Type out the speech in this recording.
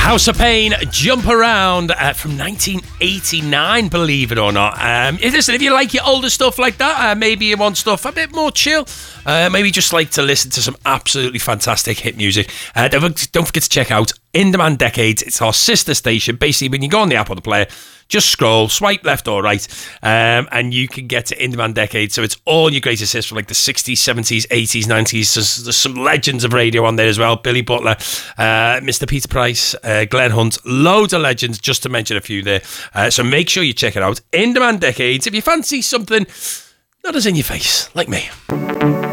House of Pain, Jump Around from 1989, believe it or not. Listen, if you like your older stuff like that, maybe you want stuff a bit more chill, maybe just like to listen to some absolutely fantastic hit music, don't forget to check out In Demand Decades. It's our sister station. Basically, when you go on the app or the player, just scroll, swipe left or right, and you can get to In Demand Decades. So it's all your greatest hits from like the 60s, 70s, 80s, 90s. There's some legends of radio on there as well. Billy Butler, Mr. Peter Price, Glenn Hunt, loads of legends, just to mention a few there. So make sure you check it out. In Demand Decades. If you fancy something not as in your face, like me.